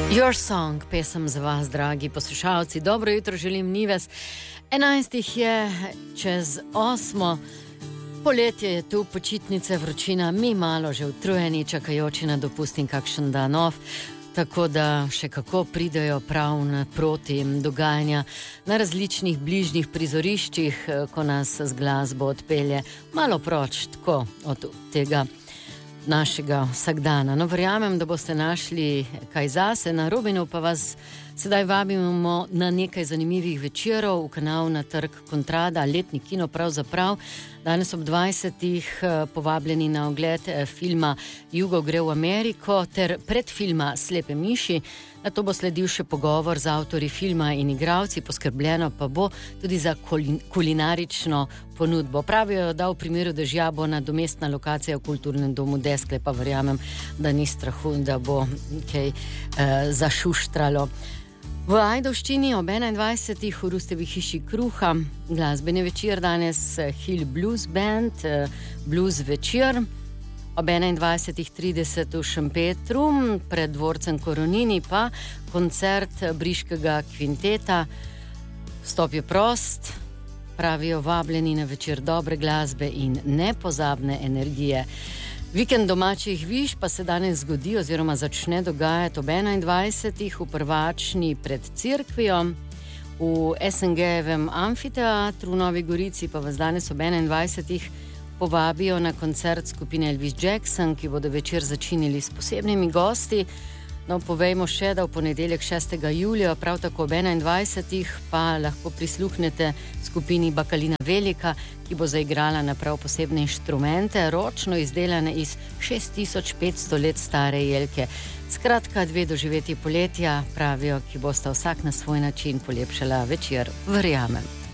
Your Song, pesem za vas, dragi poslušalci. Dobro jutro želim, Nives. 11 je čez 8. Poletje je tu, počitnice, vročina, mi malo že utrujeni, čakajoči na dopust in kakšen dan off. Tako da še kako pridejo prav naproti dogajanja na različnih bližnjih prizoriščih, ko nas z glasbo odpelje malo proč, tako od tega našega vsakdana. No, verjamem, da boste našli kaj zase. Na Robinu pa vas sedaj vabimo na nekaj zanimivih večerov v kanal na Trg Kontrada, letni kino pravzaprav. Danes ob 20. Povabljeni na ogled filma Jugo gre v Ameriko ter predfilma Slepe miši. Na to bo sledil še pogovor z avtorji filma in igralci, poskrbljeno pa bo tudi za kulinarično ponudbo. Pravijo, da v primeru dežja bo nadomestna lokacija v kulturnem domu Deskle, pa verjamem, da ni strahu, da bo kaj zašuštralo. V Ajdovščini ob 21. v Rustevi hiši Kruha glasbeni večer, danes Hill Blues Band, blues večer. Ob 21.30 v Šempetru, pred dvorcem Koronini pa koncert Briškega kvinteta. Vstop je prost, pravijo vabljeni na večer dobre glasbe in nepozabne energije. Vikend domačih viž pa se danes zgodi oziroma začne dogajati ob 21. v Prvačni pred Cerkvijo. V SNG-evem amfiteatru v Novi Gorici pa vas danes ob 21. povabijo na koncert skupine Elvis Jackson, ki bodo večer začinili s posebnimi gosti. No, povejmo še, da v ponedeljek 6. julija, prav tako ob 21. pa lahko prisluhnete skupini Bakalina Velika, ki bo zaigrala na prav posebne inštrumente, ročno izdelane iz 6500 let stare jelke. Skratka, 2 doživeti poletja, pravijo, ki bosta vsak na svoj način polepšala večer, verjamem.